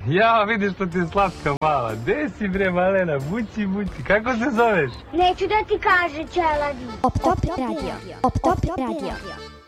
Ja, vidiš što ti je slatka mala. Gde si bre, malena? Bući, bući. Kako se zoveš? Neću da ti kaže, Čeladi. Op top radio. Op top radio.